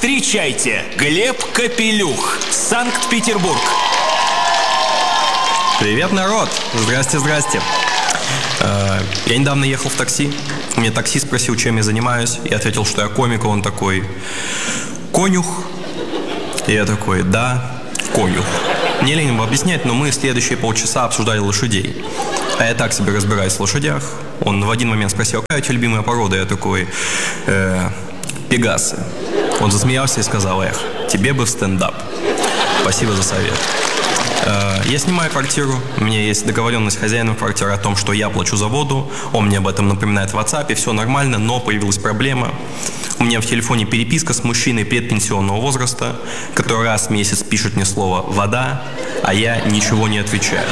Встречайте, Глеб Капелюх, Санкт-Петербург. Привет, народ! Здрасте. Я недавно ехал в такси. Мне таксист спросил, чем я занимаюсь. Я ответил, что я комик, он такой: конюх? И я такой: да, конюх. Мне лень объяснять, но мы следующие полчаса обсуждали лошадей. А я так себе разбираюсь в лошадях. Он в один момент спросил: какая у тебя любимая порода? Я такой: пегасы. Он засмеялся и сказал: эх, тебе бы в стендап. Спасибо за совет. Я снимаю квартиру, у меня есть договоренность с хозяином квартиры о том, что я плачу за воду, он мне об этом напоминает в WhatsApp, все нормально, но появилась проблема. У меня в телефоне переписка с мужчиной предпенсионного возраста, который раз в месяц пишет мне слово «вода», а я ничего не отвечаю.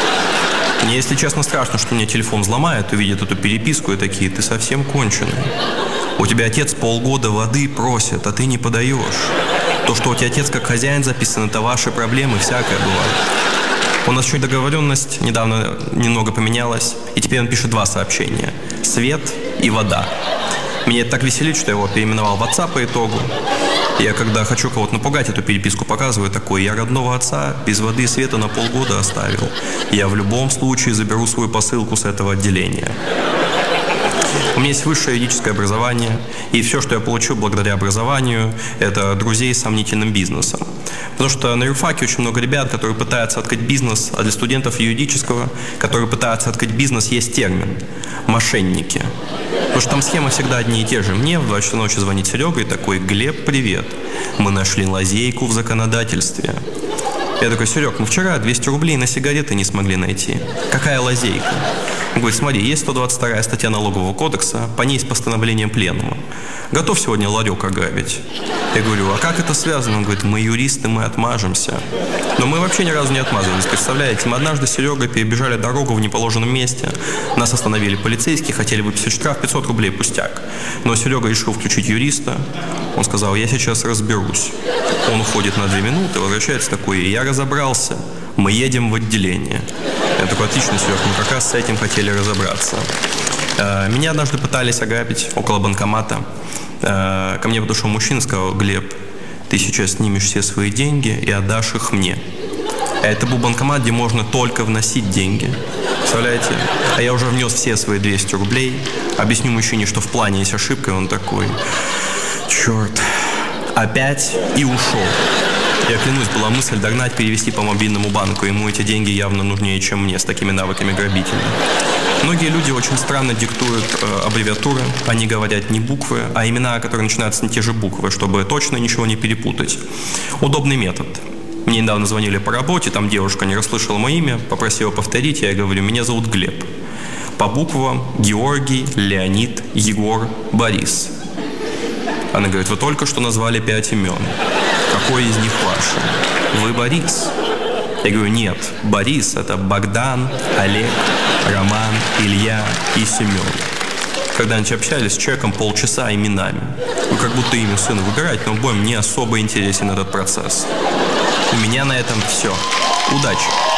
Мне, если честно, страшно, что мне телефон взломают, увидят эту переписку и такие: ты совсем конченый. У тебя отец полгода воды просит, а ты не подаешь. То, что у тебя отец как хозяин записан, это ваши проблемы, всякое бывает. У нас еще договоренность недавно немного поменялась, и теперь он пишет 2 сообщения: свет и вода. Меня это так веселит, что я его переименовал в WhatsApp по итогу. Я, когда хочу кого-то напугать, эту переписку показываю такой: я родного отца без воды и света на полгода оставил. Я в любом случае заберу свою посылку с этого отделения. У меня есть высшее юридическое образование, и все, что я получил благодаря образованию, это друзей с сомнительным бизнесом. Потому что на юрфаке очень много ребят, которые пытаются открыть бизнес, а для студентов юридического, которые пытаются открыть бизнес, есть термин – мошенники. Потому что там схемы всегда одни и те же. Мне в 2 часа ночи звонит Серега и такой: Глеб, привет, мы нашли лазейку в законодательстве. Я такой: Серег, мы вчера 200 рублей на сигареты не смогли найти. Какая лазейка? Он говорит: смотри, есть 122 статья налогового кодекса, по ней с постановлением пленума. Готов сегодня ларек ограбить? Я говорю: а как это связано? Он говорит: мы юристы, мы отмажемся. Но мы вообще ни разу не отмазывались, представляете? Мы однажды с Серегой перебежали дорогу в неположенном месте. Нас остановили полицейские, хотели выписать штраф 500 рублей, пустяк. Но Серега решил включить юриста. Он сказал: я сейчас разберусь. Он уходит на 2 минуты, возвращается такой: я разобрался, мы едем в отделение. Я такой: отлично, Серег, мы как раз с этим хотели разобраться. Меня однажды пытались ограбить около банкомата. Ко мне подошел мужчина и сказал: Глеб, ты сейчас снимешь все свои деньги и отдашь их мне. А это был банкомат, где можно только вносить деньги. Представляете? А я уже внес все свои 200 рублей. Объясню мужчине, что в плане есть ошибка, и он такой: черт, опять, и ушел. Я клянусь, была мысль догнать, перевести по мобильному банку. Ему эти деньги явно нужнее, чем мне, с такими навыками грабителя. Многие люди очень странно диктуют аббревиатуры. Они говорят не буквы, а имена, которые начинаются на те же буквы, чтобы точно ничего не перепутать. Удобный метод. Мне недавно звонили по работе, там девушка не расслышала мое имя, попросила повторить, я говорю: меня зовут Глеб. По буквам: Георгий, Леонид, Егор, Борис. Она говорит: вы только что назвали 5 имен. Какой из них ваше? Вы Борис? Я говорю: нет, Борис – это Богдан, Олег, Роман, Илья и Семен. Когда-нибудь общались с человеком полчаса именами. Вы как будто имя сына выбираете, но обоим не особо интересен этот процесс. У меня на этом все. Удачи!